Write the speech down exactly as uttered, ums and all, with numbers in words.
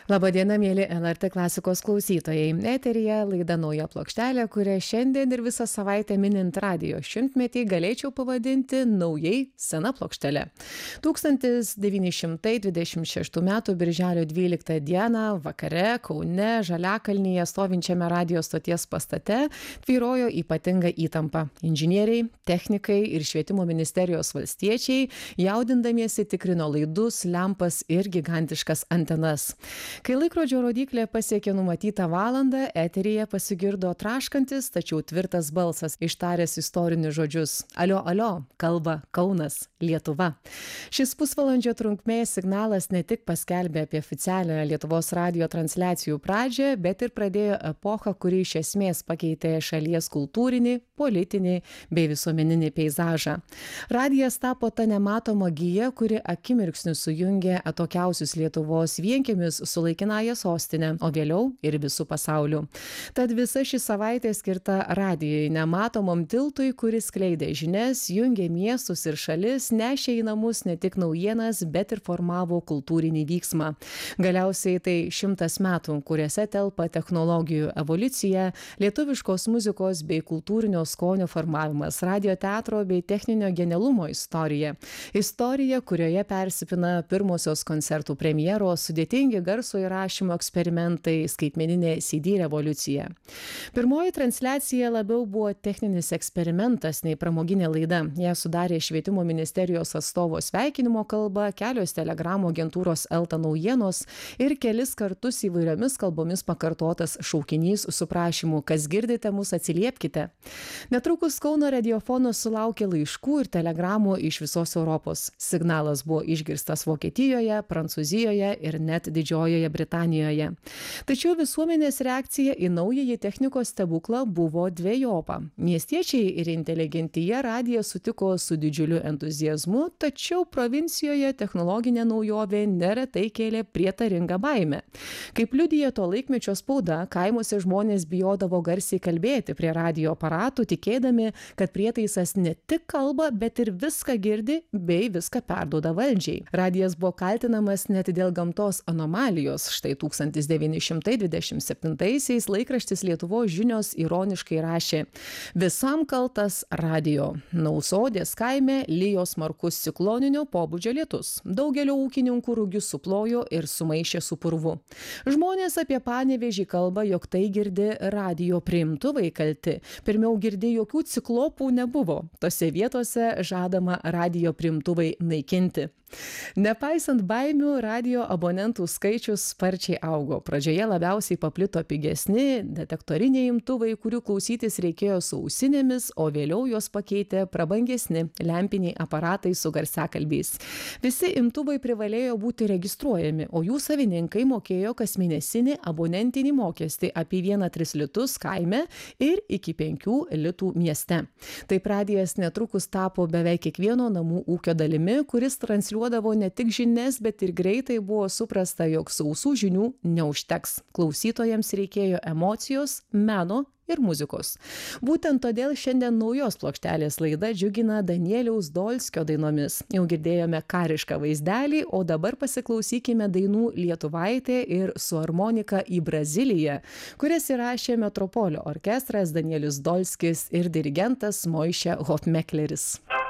Labadiena, mėly L R T klasikos klausytojai. Eteryje laida Nauja plokštelė, kurią šiandien ir visą savaitę minint radijo šimtmetį galėčiau pavadinti naujai sena plokštelė. tūkstantis devyni šimtai dvidešimt šeštų metų birželio dvyliktą dieną vakare Kaune Žaliakalnyje stovinčiame radijo stoties pastate tvyrojo ypatinga įtampa. Inžinieriai, technikai ir švietimo ministerijos valstiečiai jaudindamiesi tikrino laidus, lempas ir gigantiškas antenas. Kai laikrodžio rodyklė pasiekė numatytą valandą, eteryje pasigirdo traškantis, tačiau tvirtas balsas ištaręs istorinius žodžius. Alio, alio, kalba Kaunas, Lietuva. Šis pusvalandžio trunkmės signalas ne tik paskelbė apie oficialią Lietuvos radijo transliacijų pradžią, bet ir pradėjo epochą, kuri iš esmės pakeitė šalies kultūrinį, politinį bei visuomeninį peizažą. Radijas tapo ta nematoma gija, kuri akimirksniu sujungė atokiausius Lietuvos vienkiemius su laikinąja sostinė, o vėliau ir visų pasauliu. Tad visa ši savaitė skirta radijai, nematomam tiltui, kuris skleidė žinias, jungė miestus ir šalis, nešė į namus ne tik naujienas, bet ir formavo kultūrinį vyksmą. Galiausiai tai šimtas metų, kuriuose telpa technologijų evoliucija, lietuviškos muzikos bei kultūrinio skonio formavimas, radio teatro bei techninio genialumo istorija. Istorija, kurioje persipina pirmosios koncertų premjeros, sudėtingi garso įrašymo eksperimentai, skaitmeninė C D revoliucija. Pirmoji transliacija labiau buvo techninis eksperimentas nei pramoginė laida. Ją sudarė švietimo ministerijos atstovo sveikinimo kalba, kelios telegramų agentūros Elta naujienos ir kelis kartus įvairiomis kalbomis pakartotas šaukinys su prašymu, kas girdite mus atsiliepkite. Netrukus Kauno radiofonas sulaukė laiškų ir telegramų iš visos Europos. Signalas buvo išgirstas Vokietijoje, Prancūzijoje ir net Didžiojoje Britanijoje. Tačiau visuomenės reakcija į naująjį technikos stebuklą buvo dvejopa. Miestiečiai ir inteligentija radiją sutiko su didžiuliu entuziazmu, tačiau provincijoje technologinė naujovė neretai kėlė prietaringą baimę. Kaip liudija to laikmečio spauda, kaimuose žmonės bijodavo garsiai kalbėti prie radijo aparatų, tikėdami, kad prietaisas ne tik kalba, bet ir viską girdi bei viską perduoda valdžiai. Radijas buvo kaltinamas net dėl gamtos anomalijos. Štai tūkstantis devyni šimtai dvidešimt septintaisiais laikraštis Lietuvos žinios ironiškai rašė: visam kaltas radijo. Nausodės kaime lijo smarkus cikloninio pobūdžio lietus. Daugelio ūkininkų rugius suplojo ir sumaišė su purvu. Žmonės apie Panevėžį kalba, jog tai girdi radijo priimtuvai kalti. Pirmiau girdi, jokių ciklopų nebuvo. Tose vietose žadama radijo priimtuvai naikinti. Nepaisant baimių, radijo abonentų skaičius sparčiai augo. Pradžioje labiausiai paplito pigesni detektoriniai imtuvai, kurių klausytis reikėjo su ausinėmis, o vėliau juos pakeitė prabangesni lempiniai aparatai su garsiakalbiais. Visi imtuvai privalėjo būti registruojami, o jų savininkai mokėjo kasmėnesinį abonentinį mokestį apie vieną tris litus kaime ir iki penkių litų mieste. Taip radijas netrukus tapo beveik kiekvieno namų ūkio dalimi, kuris transliuodavo ne tik žinias, bet ir greitai buvo suprasta, jog sausų žinių neužteks. Klausytojams reikėjo emocijos, meno ir muzikos. Būtent todėl šiandien naujos plokštelės laida džiugina Danieliaus Dolskio dainomis. Jau girdėjome karišką vaizdelį, o dabar pasiklausykime dainų Lietuvaitė ir su harmonika į Braziliją, kurias įrašė Metropolio orkestras, Danielius Dolskis ir dirigentas Moiše Hofmekleris.